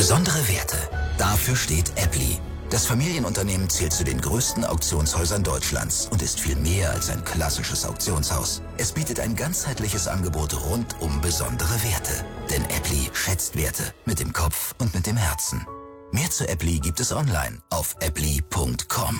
Besondere Werte. Dafür steht Appli. Das Familienunternehmen zählt zu den größten Auktionshäusern Deutschlands und ist viel mehr als ein klassisches Auktionshaus. Es bietet ein ganzheitliches Angebot rund um besondere Werte. Denn Appli schätzt Werte mit dem Kopf und mit dem Herzen. Mehr zu Appli gibt es online auf appli.com.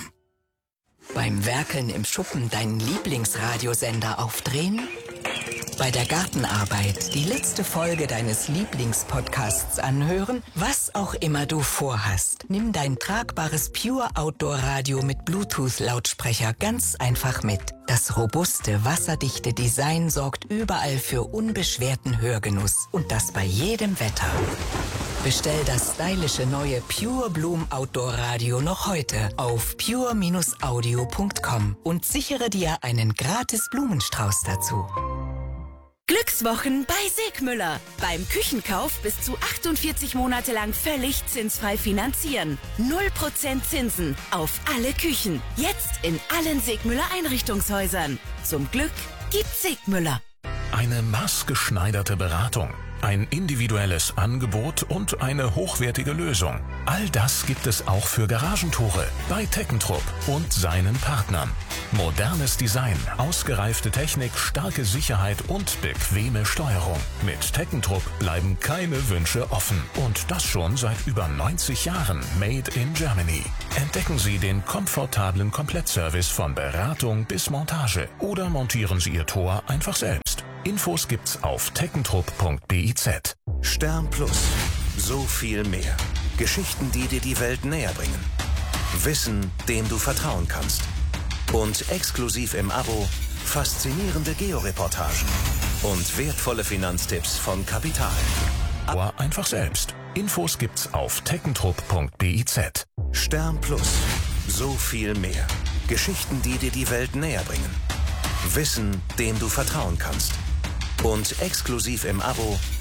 Beim Werkeln im Schuppen deinen Lieblingsradiosender aufdrehen? Bei der Gartenarbeit die letzte Folge deines Lieblingspodcasts anhören? Was auch immer du vorhast, nimm dein tragbares Pure Outdoor Radio mit Bluetooth-Lautsprecher ganz einfach mit. Das robuste, wasserdichte Design sorgt überall für unbeschwerten Hörgenuss und das bei jedem Wetter. Bestell das stylische neue Pure Bloom Outdoor Radio noch heute auf pure-audio.com und sichere dir einen gratis Blumenstrauß dazu. Glückswochen bei Segmüller. Beim Küchenkauf bis zu 48 Monate lang völlig zinsfrei finanzieren. 0% Zinsen auf alle Küchen. Jetzt in allen Segmüller Einrichtungshäusern. Zum Glück gibt's Segmüller. Eine maßgeschneiderte Beratung, ein individuelles Angebot und eine hochwertige Lösung. All das gibt es auch für Garagentore bei Teckentrupp und seinen Partnern. Modernes Design, ausgereifte Technik, starke Sicherheit und bequeme Steuerung. Mit Teckentrupp bleiben keine Wünsche offen. Und das schon seit über 90 Jahren. Made in Germany. Entdecken Sie den komfortablen Komplettservice von Beratung bis Montage. Oder montieren Sie Ihr Tor einfach selbst. Infos gibt's auf teckentrupp.biz. Stern Plus. So viel mehr. Geschichten, die dir die Welt näher bringen. Wissen, dem du vertrauen kannst. Und exklusiv im Abo faszinierende Georeportagen und wertvolle Finanztipps von Kapital. Aber einfach selbst. Infos gibt's auf teckentrupp.biz. Stern Plus. So viel mehr. Geschichten, die dir die Welt näher bringen. Wissen, dem du vertrauen kannst. Und exklusiv im Abo